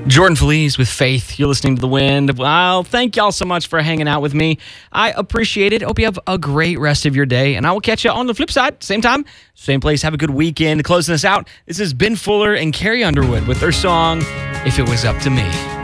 Jordan Feliz with Faith. You're listening to The Wind. Well, thank y'all so much for hanging out with me. I appreciate it. Hope you have a great rest of your day, and I will catch you on the flip side. Same time, same place. Have a good weekend. Closing us out, this is Ben Fuller and Carrie Underwood with their song, If It Was Up to Me.